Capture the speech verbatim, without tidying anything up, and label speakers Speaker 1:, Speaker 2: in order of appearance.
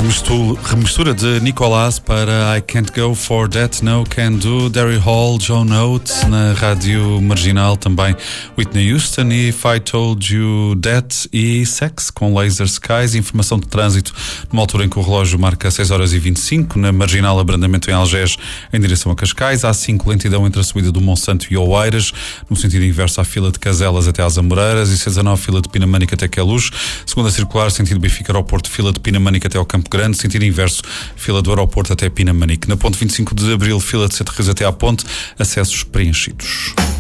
Speaker 1: remistura, remistura de Nicolás para I Can't Go For That, No Can Do, Derry Hall, John Oates, na Rádio Marginal também Whitney Houston, If I Told You That e Sex com Laser Skies. Informação de trânsito numa altura em que o relógio marca seis horas e vinte e cinco, na Marginal, abrandamento em Algés em direção a Cascais, A cinco lentidão entre a subida do Monsanto e Oeiras, no sentido inverso à fila de Caselas até às Amoreiras, e C dezanove fila de Pinamânica até Queluz, segunda circular sentido Benfica Aeroporto, fila de Pinamânica até ao Campo Grande, sentido inverso, fila do aeroporto até Pinamanique. Na ponte vinte e cinco de Abril, fila de Sete Rios até à ponte, acessos preenchidos.